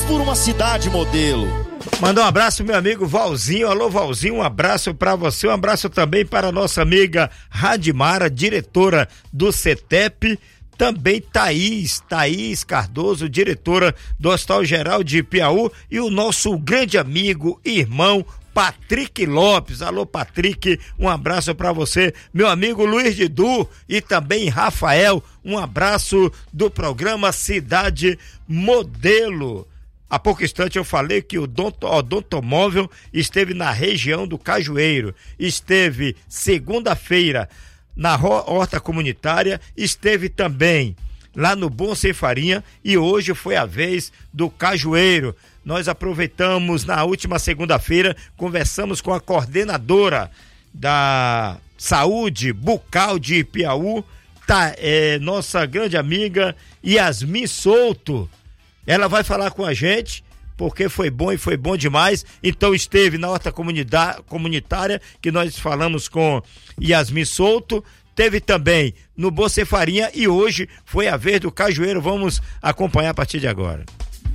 por uma cidade modelo. Mandar um abraço, meu amigo Valzinho. Alô, Valzinho, um abraço para você, um abraço também para a nossa amiga Radimara, diretora do CETEP. Também Thaís Cardoso, diretora do Hospital Geral de Piauí, e o nosso grande amigo, irmão Patrick Lopes. Alô, Patrick, um abraço para você. Meu amigo Luiz Didu e também Rafael, um abraço do programa Cidade Modelo. Há pouco instante eu falei que o Odontomóvel esteve na região do Cajueiro, esteve segunda-feira na horta comunitária, esteve também lá no Bom Sem Farinha e hoje foi a vez do Cajueiro. Nós aproveitamos na última segunda-feira, conversamos com a coordenadora da Saúde Bucal de Piauí, nossa grande amiga Yasmin Souto. Ela vai falar com a gente, porque foi bom e foi bom demais. Então esteve na horta comunitária, que nós falamos com Yasmin Souto, teve também no Bom Sem Farinha e hoje foi a vez do Cajueiro. Vamos acompanhar a partir de agora.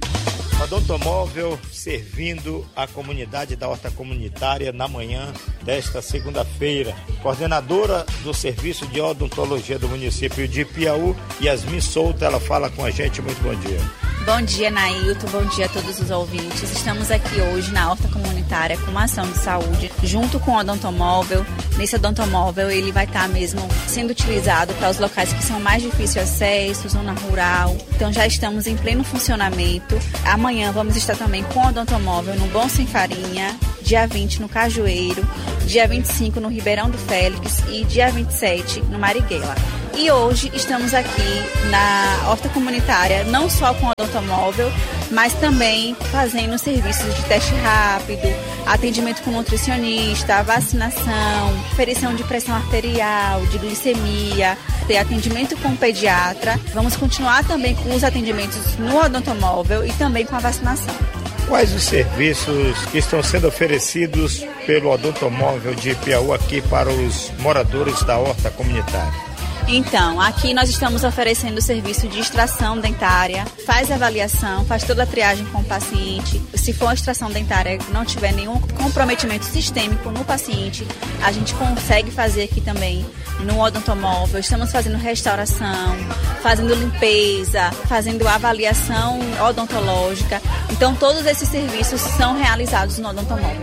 Odontomóvel servindo a comunidade da horta comunitária na manhã desta segunda-feira. Coordenadora do Serviço de Odontologia do município de Piauí, Yasmin Souto, ela fala com a gente. Muito bom dia. Bom dia, Nailton, bom dia a todos os ouvintes. Estamos aqui hoje na horta comunitária com uma ação de saúde, junto com o odontomóvel. Nesse odontomóvel ele vai estar mesmo sendo utilizado para os locais que são mais difíceis de acesso, zona rural. Então já estamos em pleno funcionamento. Amanhã vamos estar também com o odontomóvel no Bom Sem Farinha, dia 20 no Cajueiro, dia 25 no Ribeirão do Félix e dia 27 no Marighella. E hoje estamos aqui na horta comunitária, não só com o odontomóvel, mas também fazendo serviços de teste rápido, atendimento com nutricionista, vacinação, aferição de pressão arterial, de glicemia, ter atendimento com pediatra. Vamos continuar também com os atendimentos no odontomóvel e também com a vacinação. Quais os serviços que estão sendo oferecidos pelo Odontomóvel de Piauí aqui para os moradores da horta comunitária? Então, aqui nós estamos oferecendo o serviço de extração dentária, faz avaliação, faz toda a triagem com o paciente. Se for uma extração dentária e não tiver nenhum comprometimento sistêmico no paciente, a gente consegue fazer aqui também no odontomóvel. Estamos fazendo restauração, fazendo limpeza, fazendo avaliação odontológica. Então, todos esses serviços são realizados no odontomóvel.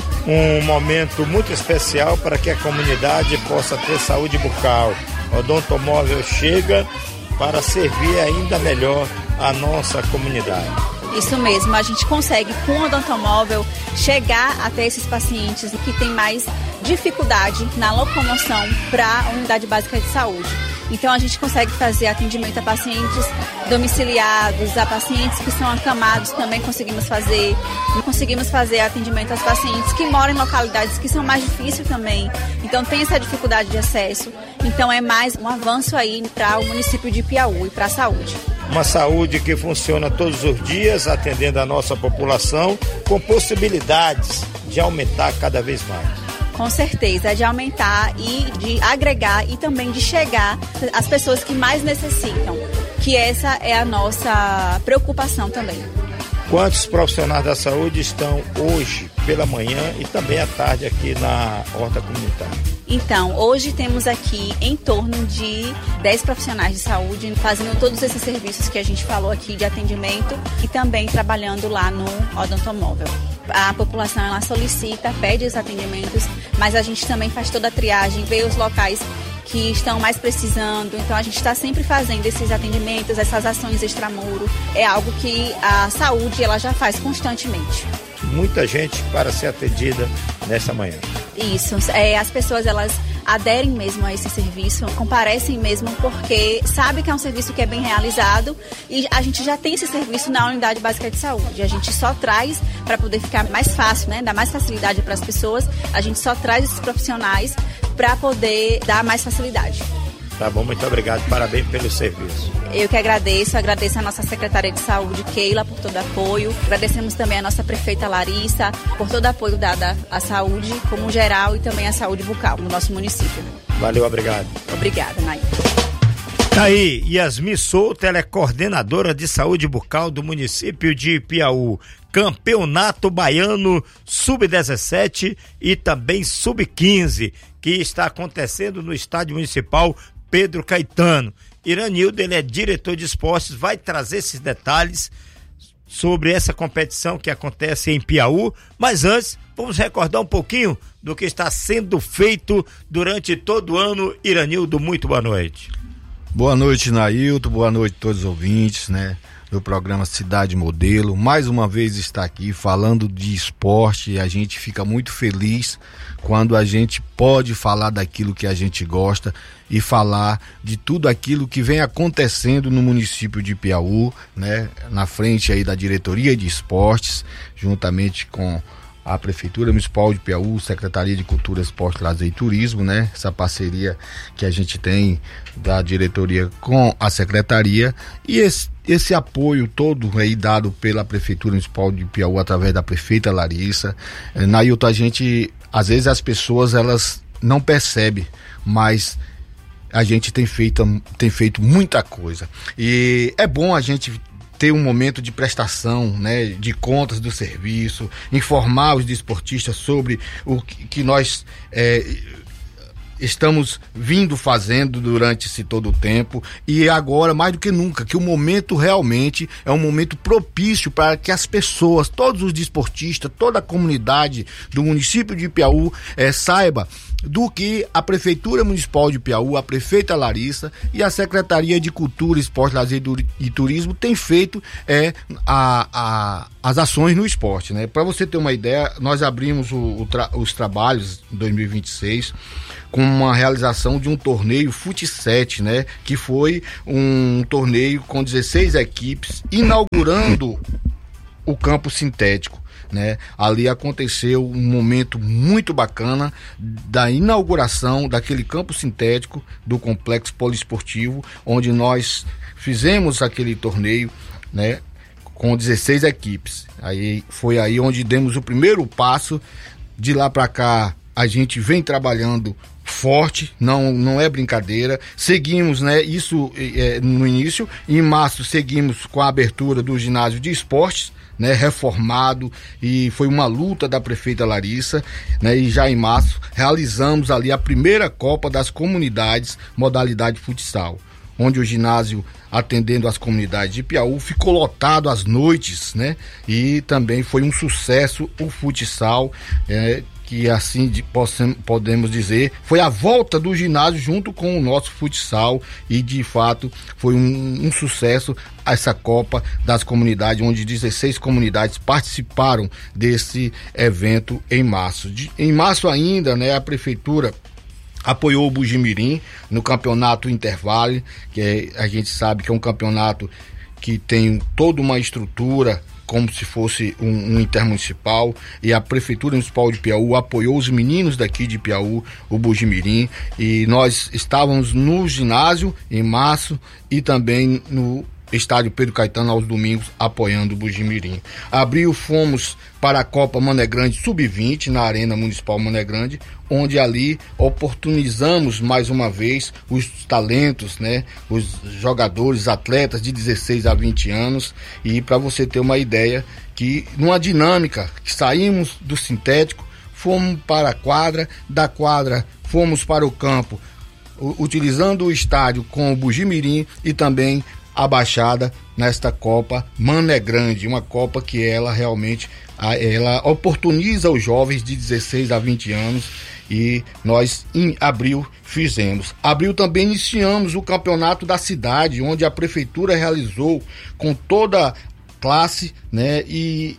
Um momento muito especial para que a comunidade possa ter saúde bucal. O Odontomóvel chega para servir ainda melhor a nossa comunidade. Isso mesmo, a gente consegue com o odontomóvel chegar até esses pacientes que têm mais dificuldade na locomoção para a unidade básica de saúde. Então a gente consegue fazer atendimento a pacientes domiciliados, a pacientes que são acamados também conseguimos fazer. Conseguimos fazer atendimento aos pacientes que moram em localidades que são mais difíceis também. Então tem essa dificuldade de acesso. Então é mais um avanço aí para o município de Piauí, para a saúde. Uma saúde que funciona todos os dias, atendendo a nossa população, com possibilidades de aumentar cada vez mais. Com certeza, de aumentar e de agregar e também de chegar às pessoas que mais necessitam, que essa é a nossa preocupação também. Quantos profissionais da saúde estão hoje pela manhã e também à tarde aqui na horta comunitária? Então, hoje temos aqui em torno de 10 profissionais de saúde fazendo todos esses serviços que a gente falou aqui de atendimento e também trabalhando lá no odontomóvel. A população ela solicita, pede os atendimentos, mas a gente também faz toda a triagem, vê os locais que estão mais precisando. Então a gente está sempre fazendo esses atendimentos, essas ações extramuro. É algo que a saúde ela já faz constantemente. Muita gente para ser atendida nessa manhã. Isso, as pessoas elas aderem mesmo a esse serviço, comparecem mesmo porque sabe que é um serviço que é bem realizado e a gente já tem esse serviço na unidade básica de saúde. A gente só traz para poder ficar mais fácil, né, dar mais facilidade para as pessoas, a gente só traz esses profissionais para poder dar mais facilidade. Tá bom, muito obrigado, parabéns pelo serviço. Eu que agradeço a nossa secretária de saúde, Keila, por todo apoio. Agradecemos também a nossa prefeita Larissa, por todo apoio dado à saúde como geral e também à saúde bucal no nosso município. Valeu, obrigado. Obrigada, Nailton. Tá aí, Yasmin Souto, ela é coordenadora de saúde bucal do município de Piauí. Campeonato Baiano Sub-17 e também Sub-15, que está acontecendo no Estádio Municipal Pedro Caetano. Iranildo, ele é diretor de esportes, vai trazer esses detalhes sobre essa competição que acontece em Piauí, mas antes, vamos recordar um pouquinho do que está sendo feito durante todo o ano. Iranildo, muito boa noite. Boa noite, Nailton, boa noite a todos os ouvintes, né, do programa Cidade Modelo. Mais uma vez está aqui falando de esporte e a gente fica muito feliz quando a gente pode falar daquilo que a gente gosta e falar de tudo aquilo que vem acontecendo no município de Piauí, né, na frente aí da diretoria de esportes, juntamente com a Prefeitura Municipal de Piauí, Secretaria de Cultura, Esporte, Lazer e Turismo, né? Essa parceria que a gente tem da diretoria com a Secretaria e esse apoio todo aí dado pela Prefeitura Municipal de Piauí através da prefeita Larissa. Nailton, a gente, às vezes as pessoas elas não percebem, mas a gente tem feito muita coisa. E é bom a gente ter um momento de prestação, né, de contas do serviço, informar os desportistas sobre o que nós estamos vindo fazendo durante esse todo o tempo, e agora mais do que nunca, que o momento realmente é um momento propício para que as pessoas, todos os desportistas, toda a comunidade do município de Piauí saiba do que a Prefeitura Municipal de Piauí, a prefeita Larissa e a Secretaria de Cultura, Esporte, Lazer e Turismo tem feito as ações no esporte, né? Para você ter uma ideia, nós abrimos os trabalhos em 2026 com uma realização de um torneio Fut7, né? Que foi um torneio com 16 equipes, inaugurando o campo sintético, né? Ali aconteceu um momento muito bacana da inauguração daquele campo sintético do complexo poliesportivo, onde nós fizemos aquele torneio, né, com 16 equipes. Foi aí onde demos o primeiro passo. De lá para cá a gente vem trabalhando forte, não é brincadeira. Seguimos, né, isso no início. Em março seguimos com a abertura do ginásio de esportes, né, reformado, e foi uma luta da prefeita Larissa, né, e já em março realizamos ali a primeira Copa das Comunidades, modalidade futsal, onde o ginásio, atendendo as comunidades de Piauí, ficou lotado às noites, né, e também foi um sucesso o futsal, que assim podemos dizer, foi a volta do ginásio junto com o nosso futsal, e de fato foi um sucesso essa Copa das Comunidades, onde 16 comunidades participaram desse evento em março. Em março ainda, né, a prefeitura apoiou o Bugimirim no campeonato Intervale, que a gente sabe que é um campeonato que tem toda uma estrutura como se fosse um intermunicipal, e a Prefeitura Municipal de Piauí apoiou os meninos daqui de Piauí, o Bugimirim, e nós estávamos no ginásio em março e também no Estádio Pedro Caetano aos domingos apoiando o Bugimirim. Abril fomos para a Copa Mané Grande Sub-20 na Arena Municipal Mané Grande, onde ali oportunizamos mais uma vez os talentos, né, os jogadores, atletas de 16 a 20 anos, e para você ter uma ideia, que numa dinâmica que saímos do sintético, fomos para a quadra, da quadra fomos para o campo, utilizando o estádio com o Bugimirim e também a Baixada nesta Copa Mané Grande, uma Copa que ela realmente oportuniza os jovens de 16 a 20 anos, e nós em abril fizemos. Abril também iniciamos o campeonato da cidade, onde a prefeitura realizou com toda classe, né, e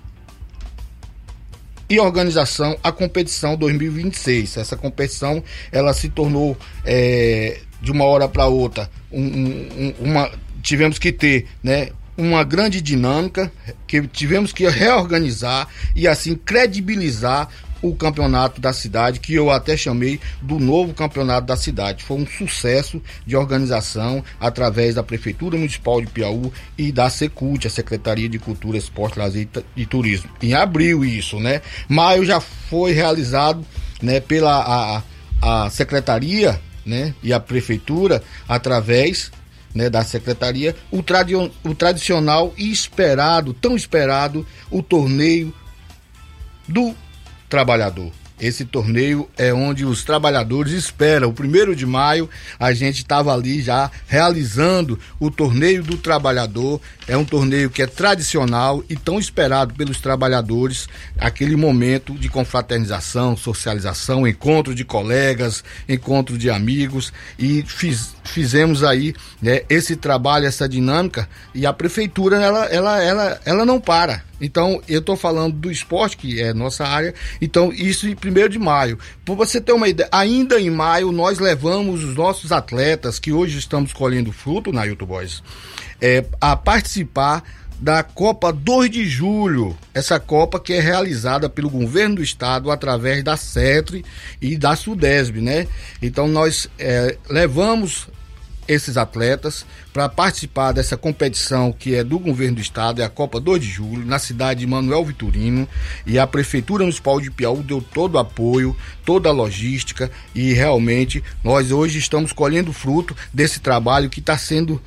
organização a competição 2026. Essa competição ela se tornou de uma hora para outra tivemos que ter, né, uma grande dinâmica, que tivemos que reorganizar e assim credibilizar o campeonato da cidade, que eu até chamei do novo campeonato da cidade. Foi um sucesso de organização através da Prefeitura Municipal de Piauí e da Secult, a Secretaria de Cultura, Esporte, Lazer e Turismo. Em abril isso, né? Maio já foi realizado, né, pela a Secretaria, né, e a Prefeitura através né, da secretaria, o tradicional e esperado, tão esperado, o torneio do trabalhador. Esse torneio é onde os trabalhadores esperam. O 1º de maio a gente estava ali já realizando o torneio do trabalhador. É um torneio que é tradicional e tão esperado pelos trabalhadores. Aquele momento de confraternização, socialização, encontro de colegas, encontro de amigos. E fizemos aí, né, esse trabalho, essa dinâmica. E a prefeitura ela não para. Então, eu estou falando do esporte, que é nossa área. Então, isso em 1º de maio. Para você ter uma ideia, ainda em maio, nós levamos os nossos atletas, que hoje estamos colhendo fruto na Ailton Boys, a participar da Copa 2 de Julho. Essa Copa que é realizada pelo governo do estado através da CETRE e da SUDESB, né? Então, nós levamos esses atletas para participar dessa competição que é do governo do estado, é a Copa 2 de Julho, na cidade de Manuel Vitorino, e a Prefeitura Municipal de Piauí deu todo o apoio, toda a logística, e realmente nós hoje estamos colhendo fruto desse trabalho que está sendo,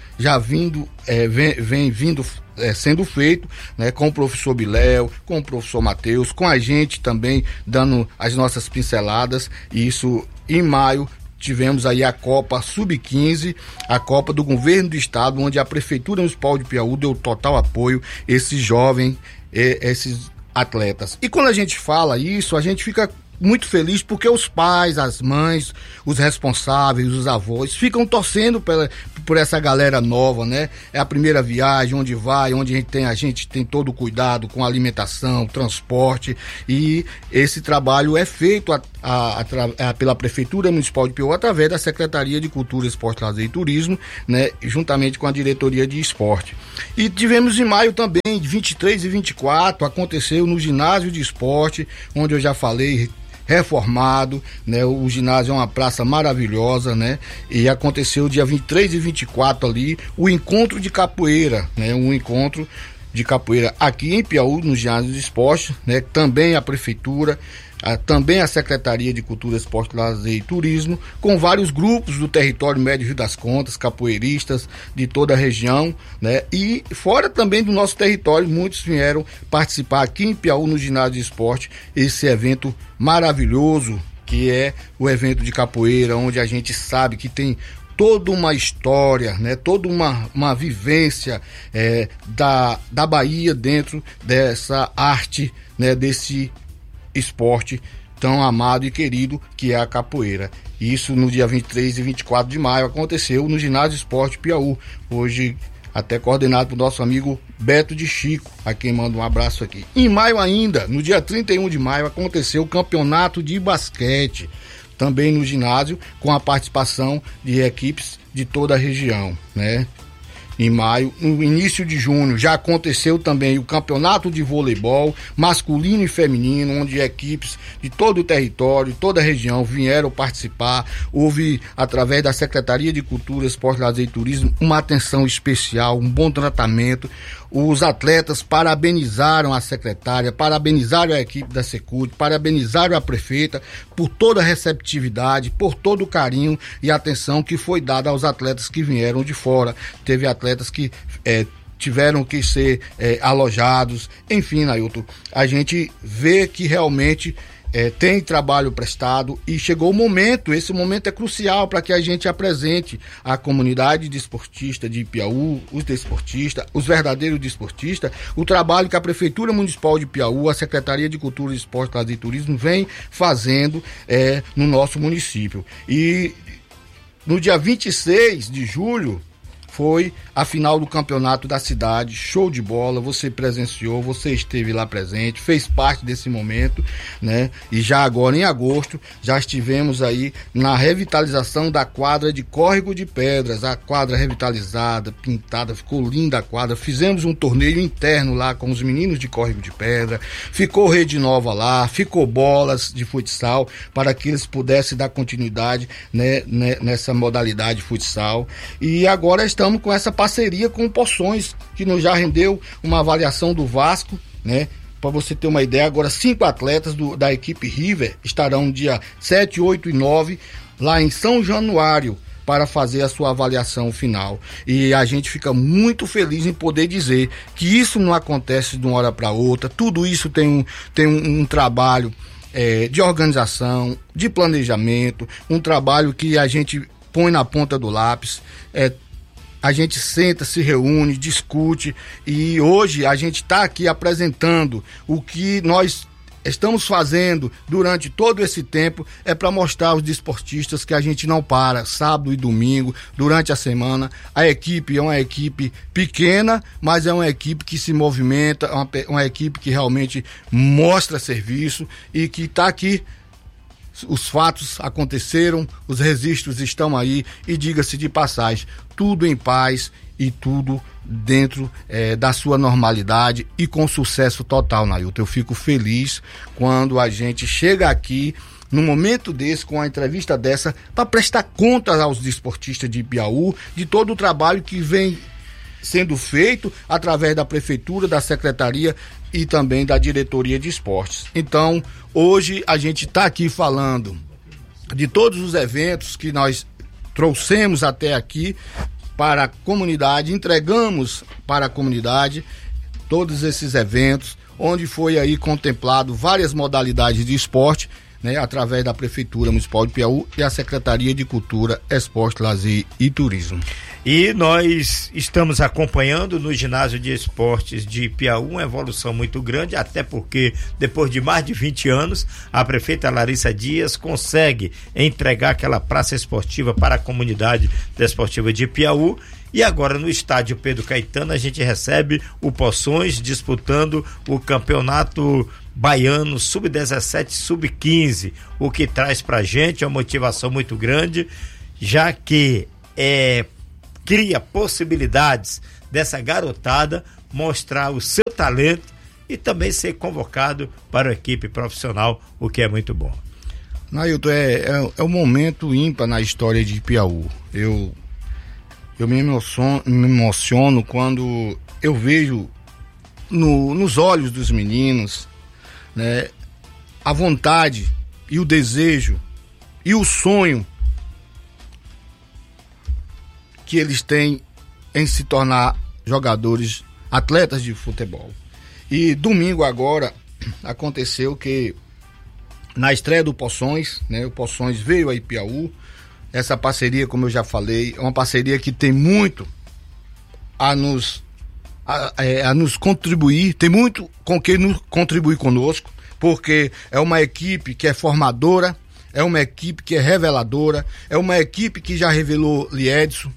sendo feito, né, com o professor Biléu, com o professor Matheus, com a gente também dando as nossas pinceladas. E isso em maio tivemos aí a Copa Sub-15, a Copa do Governo do Estado, onde a Prefeitura Municipal de Piauí deu total apoio a esses jovens, esses atletas. E quando a gente fala isso, a gente fica muito feliz porque os pais, as mães, os responsáveis, os avós ficam torcendo por essa galera nova, né? É a primeira viagem, onde a gente tem todo o cuidado com a alimentação, transporte, e esse trabalho é feito pela Prefeitura Municipal de Piauí através da Secretaria de Cultura, Esporte, Lazer e Turismo, né? Juntamente com a Diretoria de Esporte. E tivemos em maio também, 23 e 24, aconteceu no Ginásio de Esporte, onde eu já falei, reformado, né? O ginásio é uma praça maravilhosa, né? E aconteceu dia 23 e 24 ali o encontro de capoeira, né? Um encontro de capoeira aqui em Piauí, no ginásio de esporte, né? Também a prefeitura, também a Secretaria de Cultura, Esporte, Lazer e Turismo, com vários grupos do território médio Rio das Contas, capoeiristas de toda a região, né? E fora também do nosso território, muitos vieram participar aqui em Piauí, no ginásio de esporte, esse evento maravilhoso, que é o evento de capoeira, onde a gente sabe que tem toda uma história, né? Toda uma vivência da Bahia dentro dessa arte, né? Desse esporte tão amado e querido que é a capoeira. Isso no dia 23 e 24 de maio aconteceu no Ginásio Esporte Piauí, hoje até coordenado por nosso amigo Beto de Chico, a quem manda um abraço aqui. Em maio ainda, no dia 31 de maio, aconteceu o campeonato de basquete, também no ginásio, com a participação de equipes de toda a região, né? Em maio, no início de junho, já aconteceu também o campeonato de voleibol masculino e feminino, onde equipes de todo o território, toda a região vieram participar. Houve, através da Secretaria de Cultura, Esporte, Lazer e Turismo, uma atenção especial, um bom tratamento. Os atletas parabenizaram a secretária, parabenizaram a equipe da Secult, parabenizaram a prefeita por toda a receptividade, por todo o carinho e atenção que foi dada aos atletas que vieram de fora. Teve atletas que tiveram que ser alojados. Enfim, Nailton, a gente vê que realmente tem trabalho prestado e chegou o momento, esse momento é crucial para que a gente apresente à comunidade desportista de Piauí, os desportistas, os verdadeiros desportistas, o trabalho que a Prefeitura Municipal de Piauí, a Secretaria de Cultura, Esporte, Lazer e Turismo vem fazendo no nosso município. E no dia 26 de julho, foi a final do campeonato da cidade, show de bola, você presenciou, você esteve lá presente, fez parte desse momento, né? E já agora em agosto, já estivemos aí na revitalização da quadra de Córrego de Pedras, a quadra revitalizada, pintada, ficou linda a quadra, fizemos um torneio interno lá com os meninos de Córrego de Pedra, ficou rede nova lá, ficou bolas de futsal, para que eles pudessem dar continuidade, né, nessa modalidade de futsal. E agora estamos com essa parceria com o Poções, que nos já rendeu uma avaliação do Vasco, né? Para você ter uma ideia, agora 5 atletas da equipe River estarão dia 7, 8 e 9 lá em São Januário, para fazer a sua avaliação final. E a gente fica muito feliz em poder dizer que isso não acontece de uma hora para outra, tudo isso tem um trabalho de organização, de planejamento, um trabalho que a gente põe na ponta do lápis, a gente senta, se reúne, discute, e hoje a gente está aqui apresentando o que nós estamos fazendo durante todo esse tempo, para mostrar aos desportistas que a gente não para, sábado e domingo, durante a semana. A equipe é uma equipe pequena, mas é uma equipe que se movimenta, uma equipe que realmente mostra serviço e que está aqui. Os fatos aconteceram, os registros estão aí, e diga-se de passagem, tudo em paz e tudo dentro da sua normalidade e com sucesso total, Nailton. Eu fico feliz quando a gente chega aqui num momento desse, com uma entrevista dessa, para prestar contas aos desportistas de Piauí, de todo o trabalho que vem sendo feito através da prefeitura, da secretaria e também da diretoria de esportes. Então, hoje a gente está aqui falando de todos os eventos que nós trouxemos até aqui para a comunidade, entregamos para a comunidade todos esses eventos, onde foi aí contemplado várias modalidades de esporte, né, através da Prefeitura Municipal de Piauí e a Secretaria de Cultura, Esporte, Lazer e Turismo. E nós estamos acompanhando no ginásio de esportes de Piauí uma evolução muito grande, até porque depois de mais de 20 anos, a prefeita Larissa Dias consegue entregar aquela praça esportiva para a comunidade desportiva de Piauí. E agora no estádio Pedro Caetano a gente recebe o Poções disputando o campeonato baiano sub-17, sub-15, o que traz pra gente uma motivação muito grande, já que cria possibilidades dessa garotada mostrar o seu talento e também ser convocado para a equipe profissional, o que é muito bom. Nailton, é um momento ímpar na história de Piauí. Eu me emociono quando eu vejo nos olhos dos meninos, né, a vontade e o desejo e o sonho que eles têm em se tornar jogadores, atletas de futebol. E domingo agora aconteceu que na estreia do Poções, né, o Poções veio a Piauí. Essa parceria, como eu já falei, é uma parceria que tem muito a nos contribuir, tem muito com que nos contribuir conosco, porque é uma equipe que é formadora, é uma equipe que é reveladora, é uma equipe que já revelou Liedson,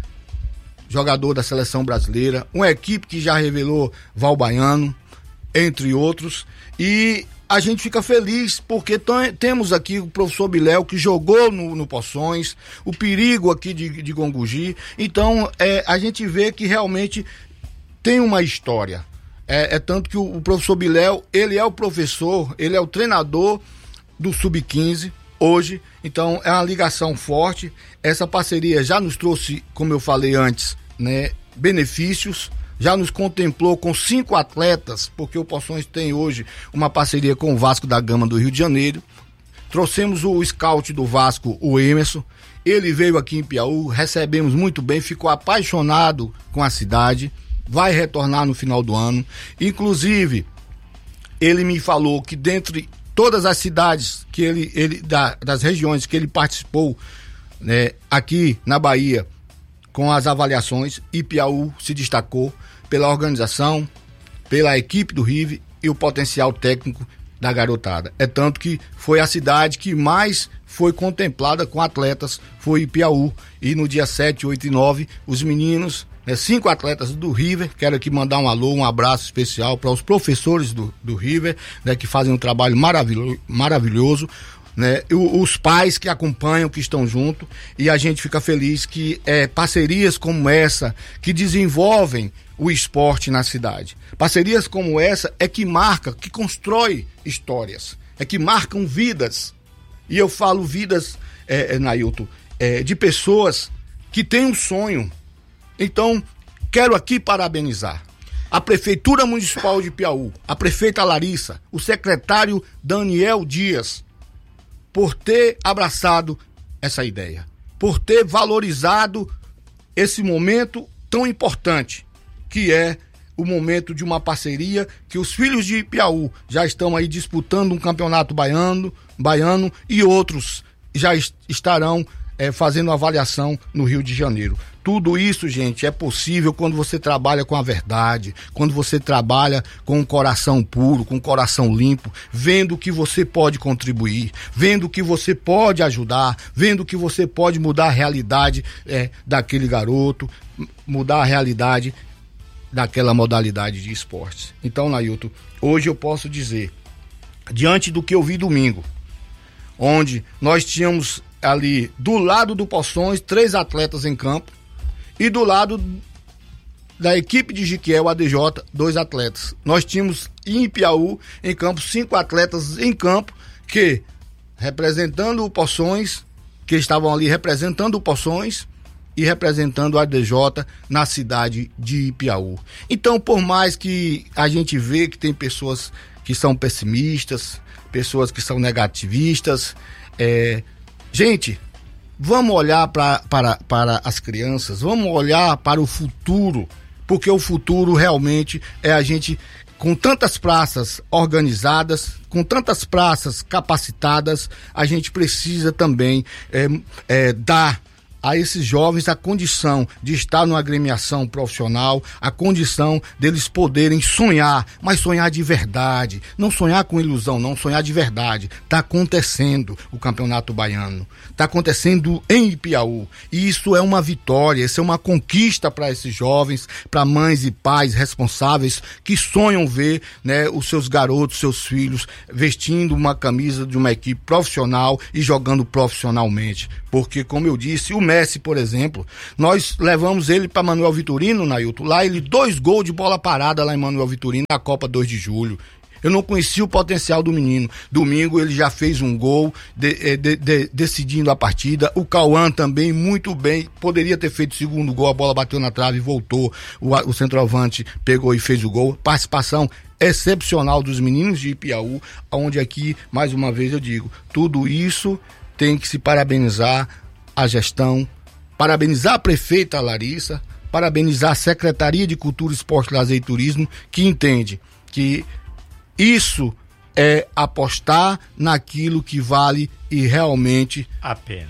jogador da seleção brasileira, uma equipe que já revelou Val Baiano, entre outros, e a gente fica feliz porque temos aqui o professor Biléu, que jogou no Poções, o Perigo aqui de Gongugi. Então a gente vê que realmente tem uma história, tanto que o professor Biléu, ele é o professor, ele é o treinador do Sub-15 hoje, então é uma ligação forte. Essa parceria já nos trouxe, como eu falei antes, né, benefícios, já nos contemplou com 5 atletas, porque o Poções tem hoje uma parceria com o Vasco da Gama do Rio de Janeiro. Trouxemos o scout do Vasco, o Emerson, ele veio aqui em Piauí, recebemos muito bem, ficou apaixonado com a cidade, vai retornar no final do ano. Inclusive, ele me falou que dentre todas as cidades que das regiões que ele participou, né, aqui na Bahia, com as avaliações, e Piauí se destacou pela organização, pela equipe do River e o potencial técnico da garotada. É tanto que foi a cidade que mais foi contemplada com atletas, foi Piauí. E no dia 7, 8 e 9, os meninos, 5 atletas do River, quero aqui mandar um alô, um abraço especial para os professores do River, né, que fazem um trabalho maravilhoso, né, os pais que acompanham, que estão junto, e a gente fica feliz que parcerias como essa que desenvolvem o esporte na cidade, parcerias como essa que marca, que constrói histórias, que marcam vidas. E eu falo vidas, Nailton, de pessoas que têm um sonho. Então quero aqui parabenizar a Prefeitura Municipal de Piauí, a prefeita Larissa, o secretário Daniel Dias, por ter abraçado essa ideia, por ter valorizado esse momento tão importante, que é o momento de uma parceria, que os filhos de Ipiaú já estão aí disputando um campeonato baiano e outros já estarão fazendo avaliação no Rio de Janeiro. Tudo isso, gente, é possível quando você trabalha com a verdade, quando você trabalha com um coração puro, com um coração limpo, vendo que você pode contribuir, vendo que você pode ajudar, vendo que você pode mudar a realidade daquele garoto, mudar a realidade daquela modalidade de esportes. Então, Nailton, hoje eu posso dizer, diante do que eu vi domingo, onde nós tínhamos ali do lado do Poções 3 atletas em campo e do lado da equipe de Jiquiel, ADJ, 2 atletas. Nós tínhamos em Ipiaú em campo 5 atletas em campo que, representando o Poções, que estavam ali representando o Poções e representando a ADJ na cidade de Ipiaú. Então, por mais que a gente vê que tem pessoas que são pessimistas, pessoas que são negativistas, gente, vamos olhar para as crianças, vamos olhar para o futuro, porque o futuro realmente é a gente, com tantas praças organizadas, com tantas praças capacitadas, a gente precisa também dar a esses jovens a condição de estar numa agremiação profissional, a condição deles poderem sonhar, mas sonhar de verdade, não sonhar com ilusão, não, sonhar de verdade. Está acontecendo o Campeonato Baiano, está acontecendo em Ipiaú, e isso é uma vitória, isso é uma conquista para esses jovens, para mães e pais responsáveis que sonham ver, né, os seus garotos, seus filhos vestindo uma camisa de uma equipe profissional e jogando profissionalmente, porque, como eu disse, o Messi, por exemplo, nós levamos ele para Manuel Vitorino, Nailton, lá ele 2 gols de bola parada lá em Manuel Vitorino na Copa 2 de Julho. Eu não conhecia o potencial do menino. Domingo ele já fez um gol decidindo a partida. O Cauã também muito bem, poderia ter feito o 2º gol, a bola bateu na trave e voltou. O centroavante pegou e fez o gol. Participação excepcional dos meninos de Ipiaú, onde aqui, mais uma vez eu digo, tudo isso tem que se parabenizar a gestão, parabenizar a prefeita Larissa, parabenizar a Secretaria de Cultura, Esporte, Lazer e Turismo, que entende que isso é apostar naquilo que vale e realmente a pena.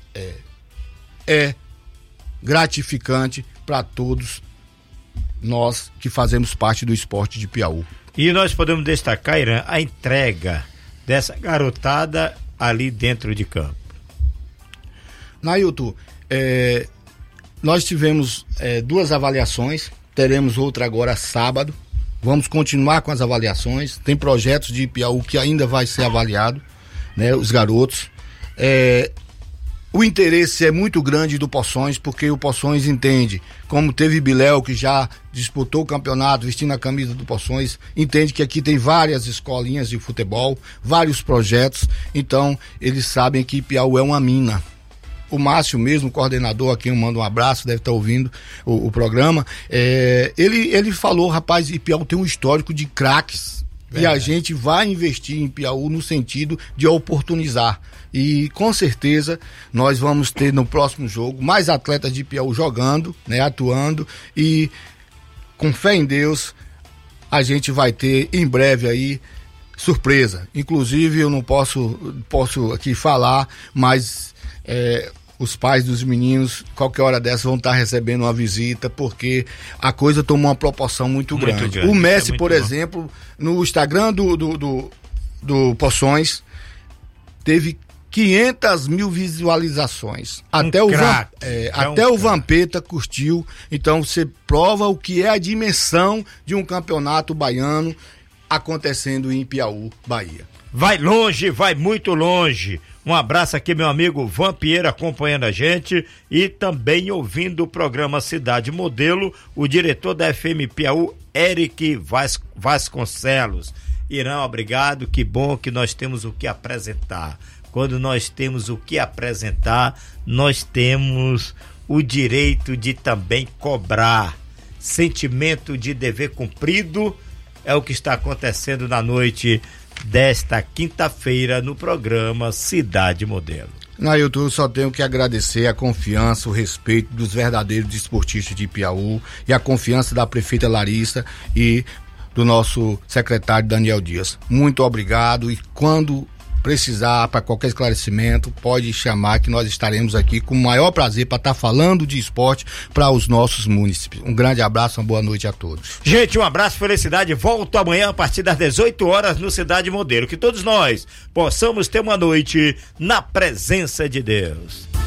É gratificante para todos nós que fazemos parte do esporte de Ipiaú. E nós podemos destacar, Irã, a entrega dessa garotada ali dentro de campo. Nailton, nós tivemos 2 avaliações, teremos outra agora sábado, vamos continuar com as avaliações, tem projetos de Ipiaú que ainda vai ser avaliado, né, os garotos. O interesse é muito grande do Poções, porque o Poções entende, como teve Biléu, que já disputou o campeonato vestindo a camisa do Poções, entende que aqui tem várias escolinhas de futebol, vários projetos, então eles sabem que Ipiaú é uma mina. O Márcio mesmo, o coordenador, a quem eu mando um abraço, deve estar ouvindo o programa, ele falou, rapaz, Ipiaú tem um histórico de craques, e a gente vai investir em Ipiaú no sentido de oportunizar. E com certeza nós vamos ter no próximo jogo mais atletas de Ipiaú jogando, né, atuando, e com fé em Deus a gente vai ter em breve aí surpresa. Inclusive eu não posso aqui falar, mas os pais dos meninos, qualquer hora dessa, vão estar recebendo uma visita, porque a coisa tomou uma proporção muito grande. O Messi, por exemplo, no Instagram do Poções, teve 500 mil visualizações. Até o Vampeta curtiu. Então você prova o que é a dimensão de um campeonato baiano acontecendo em Ipiaú, Bahia. Vai longe, vai muito longe. Um abraço aqui, meu amigo Vampieira, acompanhando a gente e também ouvindo o programa Cidade Modelo, o diretor da FM Piauí, Eric Vasconcelos. Irã, obrigado, que bom que nós temos o que apresentar. Quando nós temos o que apresentar, nós temos o direito de também cobrar. Sentimento de dever cumprido é o que está acontecendo na noite desta quinta-feira no programa Cidade Modelo. Nailton, eu só tenho que agradecer a confiança, o respeito dos verdadeiros desportistas de Piauí e a confiança da prefeita Larissa e do nosso secretário Daniel Dias. Muito obrigado, e quando precisar para qualquer esclarecimento, pode chamar que nós estaremos aqui com o maior prazer para estar falando de esporte para os nossos munícipes. Um grande abraço, uma boa noite a todos. Gente, um abraço, felicidade. Volto amanhã a partir das 18 horas no Cidade Modelo. Que todos nós possamos ter uma noite na presença de Deus.